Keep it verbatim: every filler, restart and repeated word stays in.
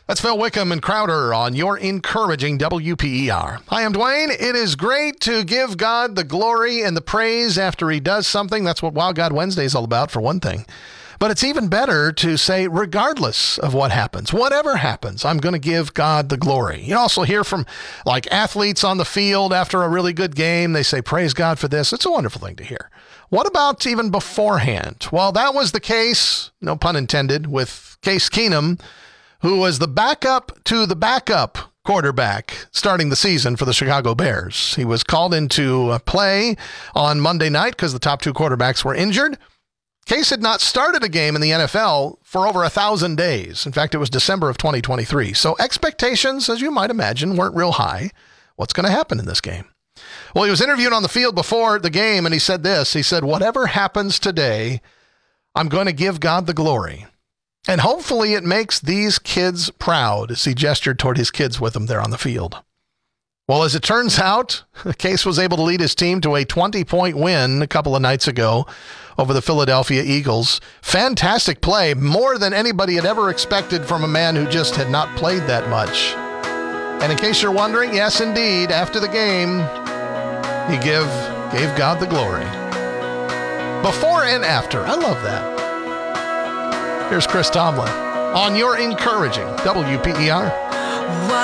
That's Phil Wickham and Crowder on your encouraging W P E R. Hi, I'm Dwayne. It is great to give God the glory and the praise after he does something. That's what Wild God Wednesday is all about, for one thing. But it's even better to say, regardless of what happens, whatever happens, I'm going to give God the glory. You also hear from like athletes on the field after a really good game. They say, praise God for this. It's a wonderful thing to hear. What about even beforehand? Well, that was the case, no pun intended, with Case Keenum, who was the backup to the backup quarterback starting the season for the Chicago Bears. He was called into play on Monday night because the top two quarterbacks were injured. Case had not started a game in the N F L for over a thousand days. In fact, it was December of twenty twenty-three. So expectations, as you might imagine, weren't real high. What's going to happen in this game? Well, he was interviewed on the field before the game, and he said this. He said, whatever happens today, I'm going to give God the glory. And hopefully it makes these kids proud, as he gestured toward his kids with him there on the field. Well, as it turns out, Case was able to lead his team to a twenty-point win a couple of nights ago over the Philadelphia Eagles. Fantastic play, more than anybody had ever expected from a man who just had not played that much. And in case you're wondering, yes, indeed, after the game, he give, gave God the glory. Before and after. I love that. Here's Chris Tomlin on your encouraging W P E R.